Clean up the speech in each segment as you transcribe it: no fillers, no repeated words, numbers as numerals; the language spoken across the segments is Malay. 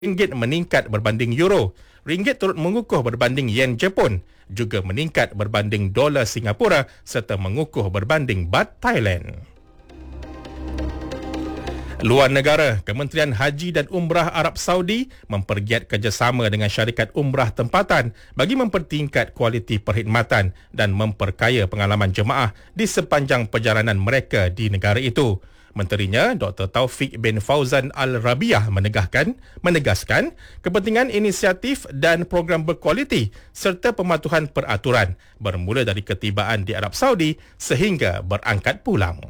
Ringgit meningkat berbanding euro. Ringgit turut mengukuh berbanding yen Jepun, juga meningkat berbanding dolar Singapura serta mengukuh berbanding baht Thailand. Luar negara, Kementerian Haji dan Umrah Arab Saudi mempergiat kerjasama dengan syarikat umrah tempatan bagi mempertingkat kualiti perkhidmatan dan memperkaya pengalaman jemaah di sepanjang perjalanan mereka di negara itu. Menterinya, Dr. Taufik bin Fauzan Al-Rabiah menegaskan kepentingan inisiatif dan program berkualiti serta pematuhan peraturan bermula dari ketibaan di Arab Saudi sehingga berangkat pulang.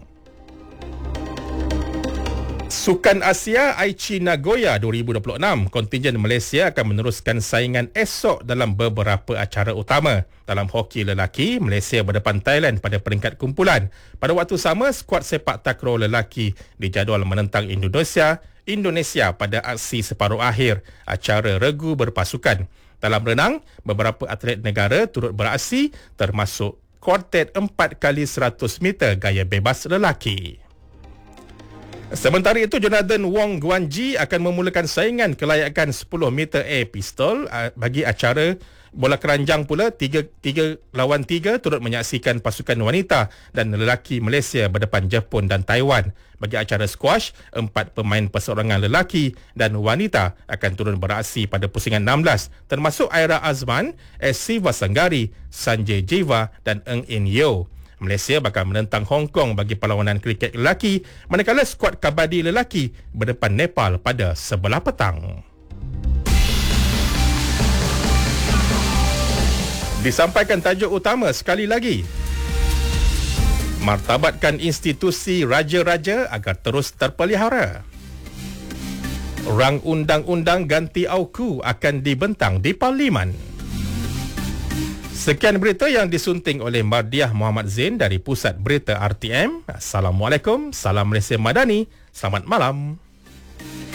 Sukan Asia Aichi Nagoya 2026, kontingen Malaysia akan meneruskan saingan esok dalam beberapa acara utama. Dalam hoki lelaki, Malaysia berdepan Thailand pada peringkat kumpulan. Pada waktu sama, skuad sepak takraw lelaki dijadual menentang Indonesia pada aksi separuh akhir acara regu berpasukan. Dalam renang, beberapa atlet negara turut beraksi termasuk kuartet 4x100 meter gaya bebas lelaki. Sementara itu, Jonathan Wong Guanji akan memulakan saingan kelayakan 10 meter air pistol bagi acara bola keranjang pula 3 lawan 3 turut menyaksikan pasukan wanita dan lelaki Malaysia berdepan Jepun dan Taiwan. Bagi acara squash, 4 pemain perseorangan lelaki dan wanita akan turun beraksi pada pusingan 16 termasuk Aira Azman, Siva Sanggari, Sanjay Jiva dan Eng In Yeo. Malaysia bakal menentang Hong Kong bagi perlawanan kriket lelaki, manakala skuad kabadi lelaki berdepan Nepal pada sebelah petang. Disampaikan tajuk utama sekali lagi. Martabatkan institusi raja-raja agar terus terpelihara. Rang undang-undang ganti auku akan dibentang di Parlimen. Sekian berita yang disunting oleh Mardiah Muhammad Zain dari Pusat Berita RTM. Assalamualaikum, salam Malaysia Madani, selamat malam.